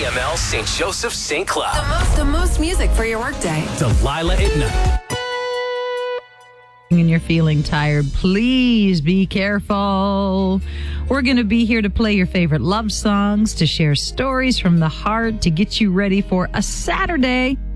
CML St. Joseph St. Cloud. The most music for your workday. Delilah at night. And you're feeling tired, please be careful. We're going to be here to play your favorite love songs, to share stories from the heart, to get you ready for a Saturday